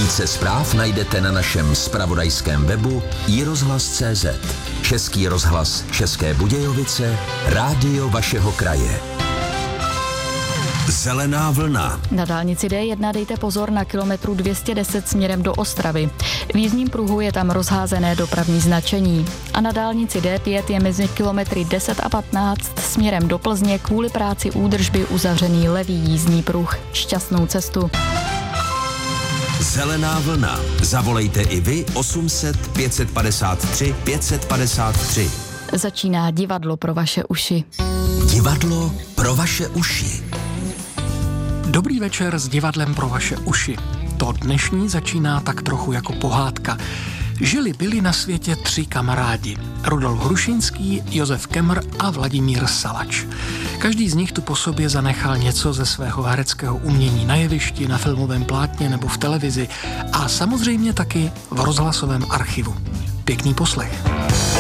Více zpráv najdete na našem zpravodajském webu iRozhlas.cz. Český rozhlas České Budějovice, rádio vašeho kraje. Zelená vlna. Na dálnici D1 dejte pozor na kilometru 210 směrem do Ostravy. V jízdním pruhu je tam rozházené dopravní značení. A na dálnici D5 je mezi kilometry 10 a 15 směrem do Plzně kvůli práci údržby uzavřený levý jízdní pruh. Šťastnou cestu. Zelená vlna. Zavolejte i vy 800 553 553. Začíná divadlo pro vaše uši. Divadlo pro vaše uši. Dobrý večer s divadlem pro vaše uši. To dnešní začíná tak trochu jako pohádka. Byli na světě 3 kamarádi. Rudolf Hrušinský, Josef Kemr a Vladimír Salač. Každý z nich tu po sobě zanechal něco ze svého hereckého umění na jevišti, na filmovém plátně nebo v televizi a samozřejmě taky v rozhlasovém archivu. Pěkný poslech.